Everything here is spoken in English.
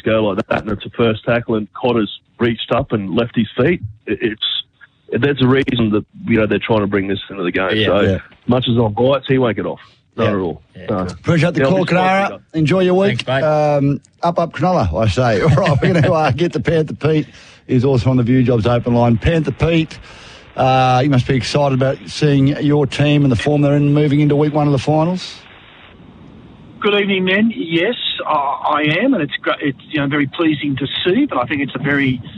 go like that, and it's a first tackle, and Cotter's reached up and left his feet. There's a reason that they're trying to bring this into the game. Much as on bites, he won't get off. Not at all. Appreciate the call, Canara. Enjoy your week. Thanks, mate. Up, Cronulla, I say. All right, we're going to get to Panther Pete. He's also on the View Jobs open line. Panther Pete, you must be excited about seeing your team and the form they're in moving into week 1 of the finals. Good evening, men. Yes, I am, and it's very pleasing to see. But I think it's a very